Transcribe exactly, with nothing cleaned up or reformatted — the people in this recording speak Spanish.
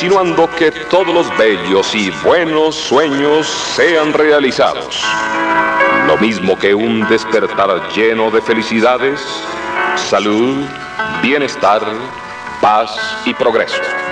insinuando que todos los bellos y buenos sueños sean realizados. Lo mismo que un despertar lleno de felicidades, salud, bienestar, paz y progreso.